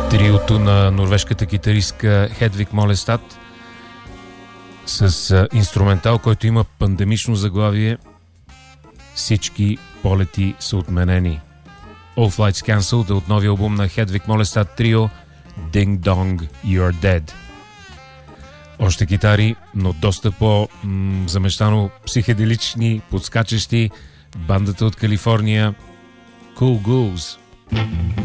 Триото на норвежката китаристка Хедвиг Молестад с инструментал, който има пандемично заглавие "Всички полети са отменени". All Flights Cancelled е от новия албум на Хедвиг Молестад трио Ding Dong You're Dead. Още китари, но доста по-замещано психеделични, подскачащи, бандата от Калифорния Cool Ghouls.